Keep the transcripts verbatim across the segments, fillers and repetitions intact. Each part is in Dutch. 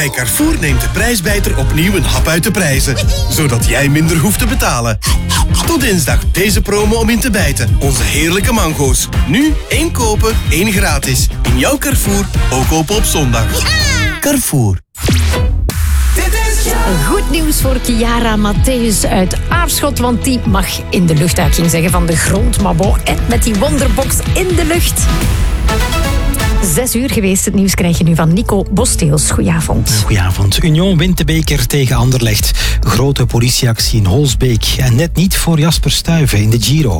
Bij Carrefour neemt de prijsbijter opnieuw een hap uit de prijzen. Zodat jij minder hoeft te betalen. Tot dinsdag deze promo om in te bijten. Onze heerlijke mango's. Nu één kopen, één gratis. In jouw Carrefour, ook open op zondag. Carrefour. Goed nieuws voor Chiara Matthäus uit Aarschot, want die mag in de lucht uit, ging zeggen, van de grond. Maar bon, en met die wonderbox in de lucht. Zes uur geweest. Het nieuws krijg je nu van Nico Bosteels. Goedenavond. Goedenavond. Union wint de beker tegen Anderlecht. Grote politieactie in Holsbeek. En net niet voor Jasper Stuyven in de Giro.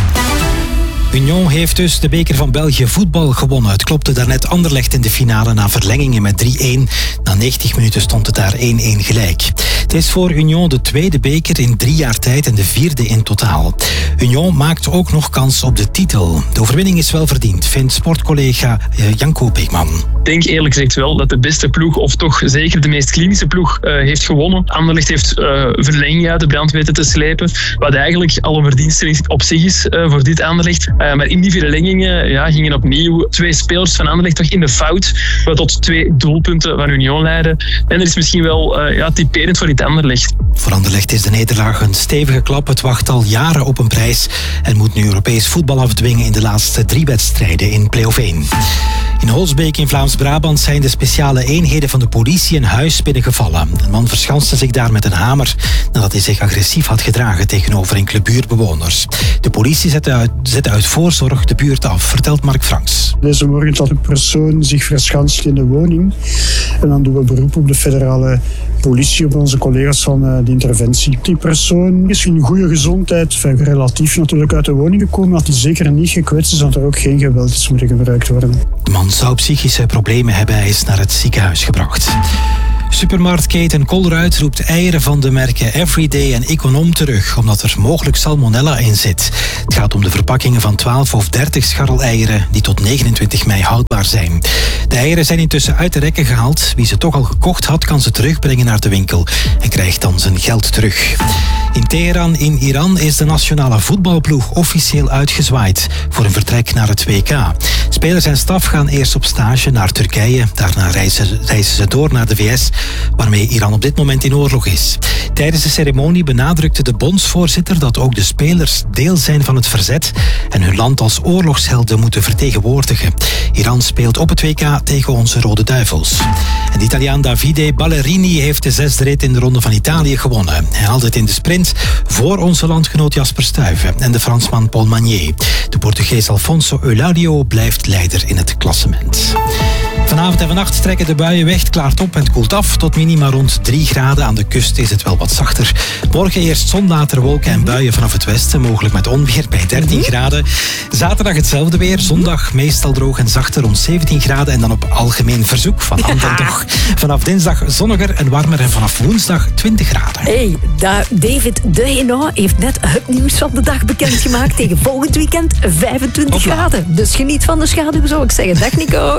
Union heeft dus de beker van België voetbal gewonnen. Het klopte daarnet Anderlecht in de finale na verlengingen met drie-een. Na negentig minuten stond het daar één-één gelijk. Het is voor Union de tweede beker in drie jaar tijd en de vierde in totaal. Union maakt ook nog kans op de titel. De overwinning is wel verdiend, vindt sportcollega Janko Beekman. Ik denk eerlijk gezegd wel dat de beste ploeg, of toch zeker de meest klinische ploeg, uh, heeft gewonnen. Anderlecht heeft uh, verlenging uit de brand weten te slepen, wat eigenlijk al een verdienste op zich is uh, voor dit Anderlecht. Uh, maar in die verlengingen ja, gingen opnieuw twee spelers van Anderlecht toch in de fout, wat tot twee doelpunten van Union leidden. En dat is misschien wel uh, ja, typerend voor dit Anderlecht. Voor Anderlecht is de nederlaag een stevige klap. Het wacht al jaren op een prijs en moet nu Europees voetbal afdwingen in de laatste drie wedstrijden in play-off één. In Holsbeek in Vlaams-Brabant zijn de speciale eenheden van de politie een huis binnengevallen. Een man verschanste zich daar met een hamer nadat hij zich agressief had gedragen tegenover enkele buurtbewoners. De politie zette uit, zette uit voorzorg de buurt af, vertelt Mark Franks. Deze morgen had een persoon zich verschanst in de woning. En dan doen we beroep op de federale politie, op onze collega's van de interventie. Die persoon is in goede gezondheid, relatief natuurlijk uit de woning gekomen. Dat hij zeker niet gekwetst is, dat er ook geen geweld is moeten gebruikt worden. De man zou psychische problemen hebben. Hij is naar het ziekenhuis gebracht. Supermarktketen Colruyt roept eieren van de merken Everyday en Econom terug, omdat er mogelijk salmonella in zit. Het gaat om de verpakkingen van twaalf of dertig scharreleieren die tot negenentwintig mei houdbaar zijn. De eieren zijn intussen uit de rekken gehaald. Wie ze toch al gekocht had, kan ze terugbrengen naar de winkel en krijgt dan zijn geld terug. In Teheran in Iran is de nationale voetbalploeg officieel uitgezwaaid voor een vertrek naar het W K. Spelers en staf gaan eerst op stage naar Turkije. Daarna reizen, reizen ze door naar de V S, waarmee Iran op dit moment in oorlog is. Tijdens de ceremonie benadrukte de bondsvoorzitter dat ook de spelers deel zijn van het verzet en hun land als oorlogshelden moeten vertegenwoordigen. Iran speelt op het W K tegen onze Rode Duivels. En de Italiaan Davide Ballerini heeft de zesde rit in de Ronde van Italië gewonnen. Hij haalde het in de sprint voor onze landgenoot Jasper Stuyven en de Fransman Paul Magnier. De Portugees Alfonso Euladio blijft leider in het klassement. Vanavond en vannacht trekken de buien weg, het klaart op en het koelt af tot minima rond drie graden. Aan de kust is het wel wat zachter. Morgen eerst zon, later wolken en buien vanaf het westen, mogelijk met onweer bij dertien graden. Zaterdag hetzelfde weer, zondag meestal droog en zachter rond zeventien graden en dan op algemeen verzoek van hand en dag. Vanaf dinsdag zonniger en warmer en vanaf woensdag twintig graden. Hey, David De Heno heeft net het nieuws van de dag bekendgemaakt. Tegen volgend weekend vijfentwintig graden. Dus geniet van de schaduw, zou ik zeggen. Dag Nico.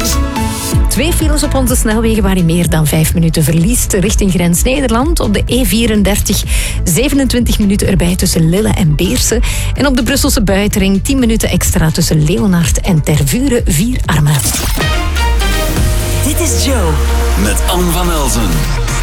Twee files op onze snelwegen waar je meer dan vijf minuten verliest richting grens Nederland. Op de E vierendertig zevenentwintig minuten erbij tussen Lille en Beersen. En op de Brusselse buitenring tien minuten extra tussen Leonard en Tervuren vier Armen. Dit is Joe. Met Anne van Elzen.